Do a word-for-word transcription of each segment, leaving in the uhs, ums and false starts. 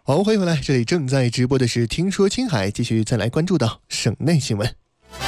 好，欢迎回来，这里正在直播的是听说青海，继续再来关注到省内新闻。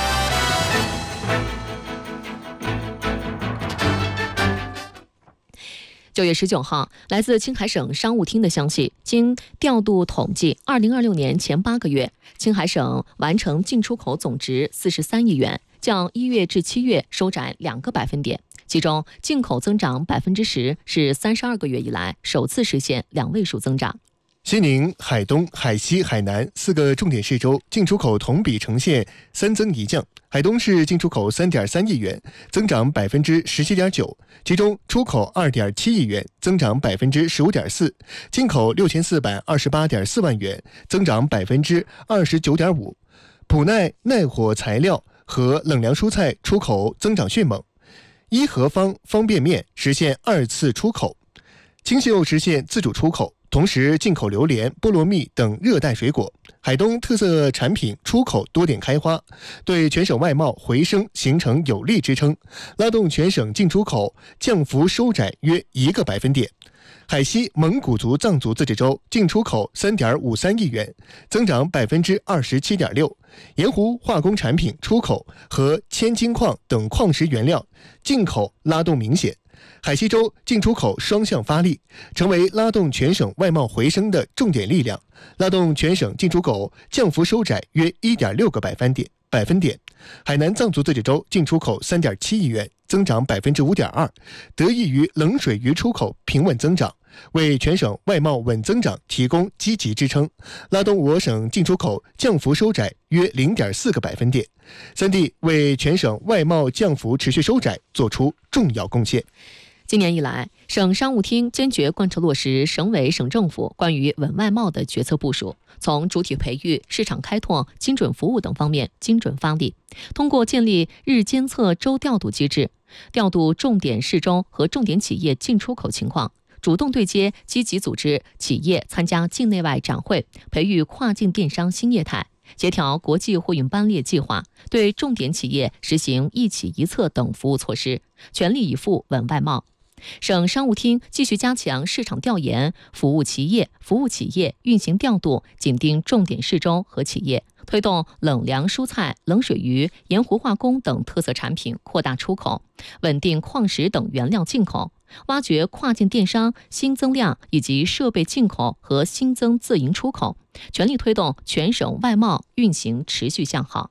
九月十九号，来自青海省商务厅的消息，经调度统计，二零二六年前八个月，青海省完成进出口总值四十三亿元，较一月至七月收窄两个百分点。其中，进口增长百分之十，是三十二个月以来首次实现两位数增长。 西宁、海东、海西、海南四个重点市州进出口同比呈现三增一降。海东市进出口 三点三亿元，增长 百分之十七点九， 其中出口 二点七亿元，增长 百分之十五点四， 进口 六千四百二十八点四万元，增长 百分之二十九点五。 普耐耐火材料和冷凉蔬菜出口增长迅猛，一合方方便面实现二次出口，青秀实现自主出口，同时进口榴莲、菠萝蜜等热带水果。海东特色产品出口多点开花，对全省外贸回升形成有力支撑，拉动全省进出口降幅收窄约一个百分点。海西蒙古族藏族自治州进出口 三点五三亿元，增长 百分之二十七点六。 盐湖化工产品出口和铅金矿等矿石原料进口拉动明显，海西州进出口双向发力，成为拉动全省外贸回升的重点力量，拉动全省进出口降幅收窄约 一点六个百分点。百分点。海南藏族自治州进出口 三点七亿元，增长 百分之五点二， 得益于冷水鱼出口平稳增长，为全省外贸稳增长提供积极支撑，拉动我省进出口降幅收窄约 零点四个百分点。三地为全省外贸降幅持续收窄做出重要贡献。 今年以来，省商务厅坚决贯彻落实省委省政府关于稳外贸的决策部署，从主体培育、市场开拓、精准服务等方面精准发力，通过建立日监测周调度机制，调度重点市州和重点企业进出口情况，主动对接，积极组织企业参加境内外展会，培育跨境电商新业态，协调国际货运班列计划，对重点企业实行一企一策等服务措施，全力以赴稳外贸。省商务厅继续加强市场调研、服务企业、服务企业运行调度，紧盯重点市州和企业，推动冷凉蔬菜、冷水鱼、盐湖化工等特色产品扩大出口，稳定矿石等原料进口，挖掘跨境电商新增量以及设备进口和新增自营出口，全力推动全省外贸运行持续向好。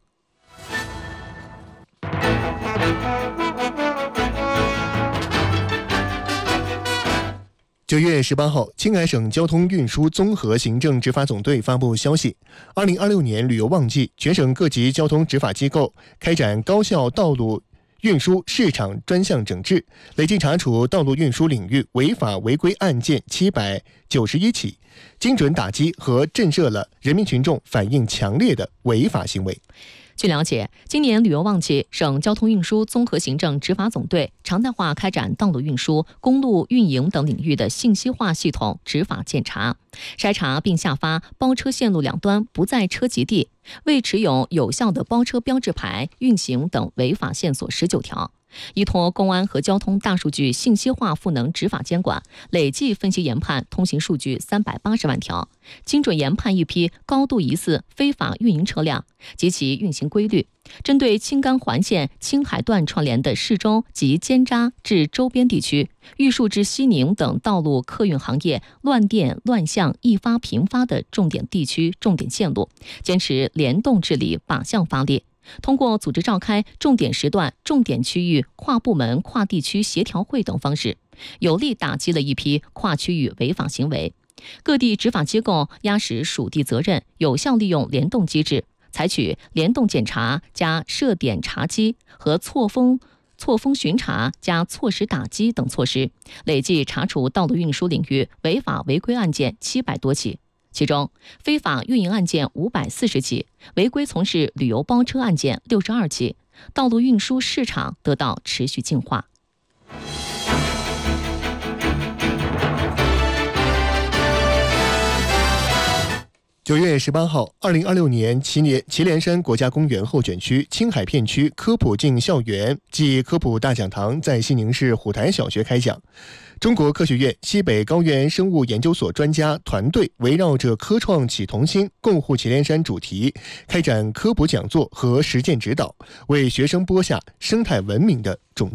九月十八号，青海省交通运输综合行政执法总队发布消息，二零二六年旅游旺季，全省各级交通执法机构开展高效道路运输市场专项整治，累计查处道路运输领域违法违规案件七百九十一起，精准打击和震慑了人民群众反映强烈的违法行为。 据了解，今年旅游旺季，省交通运输综合行政执法总队常态化开展道路运输、公路运营等领域的信息化系统执法检查，筛查并下发包车线路两端不在车籍地、未持有有效的包车标志牌运行等违法线索十九条。依托公安和交通大数据信息化赋能执法监管，累计分析研判通行数据三百八十万条，精准研判一批高度疑似非法运营车辆及其运行规律。针对青甘环线青海段串联的市州及兼扎至周边地区、玉树至西宁等道路客运行业乱电乱象易发频发的重点地区重点线路，坚持联动治理，靶向发力。通过组织召开重点时段、重点区域跨部门、跨地区协调会等方式，有力打击了一批跨区域违法行为。各地执法机构压实属地责任，有效利用联动机制，采取联动检查加设点查缉和错峰错峰巡查加措施打击等措施，累计查处道路运输领域违法违规案件七百多起。其中，非法运营案件五百四十起，违规从事旅游包车案件六十二起，道路运输市场得到持续净化。 九月十八号，二零二六年祁连祁连山国家公园候选区青海片区科普进校园暨科普大讲堂在西宁市虎台小学开讲。中国科学院西北高原生物研究所专家团队围绕着科创启同心，共护祁连山主题，开展科普讲座和实践指导，为学生播下生态文明的种子。